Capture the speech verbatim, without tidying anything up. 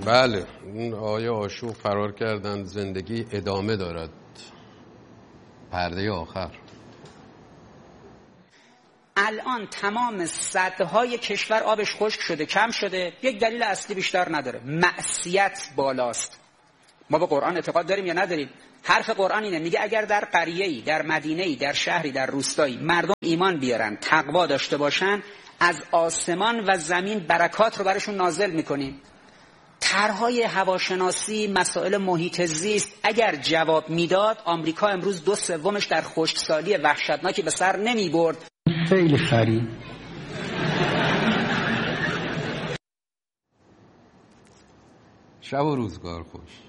بله، اون آقای آشوق فرار کردن، زندگی ادامه دارد. پرده آخر. الان تمام سدهای کشور آبش خشک شده، کم شده. یک دلیل اصلی بیشتر نداره، معصیت بالاست. ما به قرآن اعتقاد داریم یا نداریم؟ حرف قرآن اینه، میگه اگر در قریه‌ای، در مدینه‌ای، در شهری، در روستایی مردم ایمان بیارن، تقوا داشته باشن، از آسمان و زمین برکات رو براشون نازل میکنیم. طرحهای هواشناسی، مسائل محیط زیست اگر جواب میداد، آمریکا امروز دو سومش در خشکسالی وحشتناکی به سر نمیبرد. خیلی خرید. شب و روزگار خوش.